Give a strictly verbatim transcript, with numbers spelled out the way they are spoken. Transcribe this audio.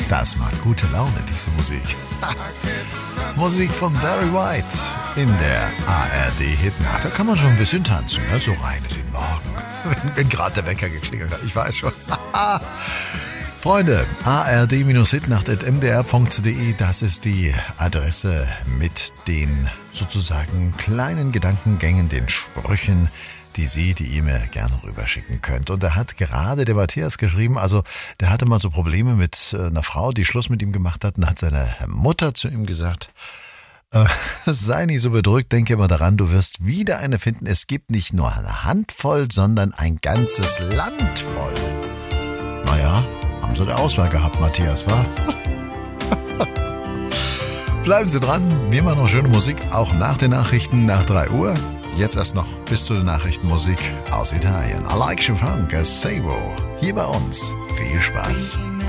Das macht gute Laune, diese Musik. Musik von Barry White in der A R D-Hitnacht. Da kann man schon ein bisschen tanzen, ne? So rein in den Morgen. Wenn, wenn gerade der Wecker geklingelt hat, ich weiß schon. Freunde, A R D-Hitnacht at m d r punkt d e, das ist die Adresse mit den sozusagen kleinen Gedankengängen, den Sprüchen, die Sie, die ihr mir gerne rüberschicken könnt. Und da hat gerade der Matthias geschrieben, also der hatte mal so Probleme mit einer Frau, die Schluss mit ihm gemacht hat, und hat seine Mutter zu ihm gesagt, äh, sei nicht so bedrückt, denke immer daran, du wirst wieder eine finden. Es gibt nicht nur eine Handvoll, sondern ein ganzes Land voll. Naja, haben Sie die Auswahl gehabt, Matthias, wa? Bleiben Sie dran, wir machen noch schöne Musik, auch nach den Nachrichten, nach drei Uhr. Jetzt erst noch bis zu den Nachrichtenmusik aus Italien. I like you funk as Sabo. Hier bei uns. Viel Spaß.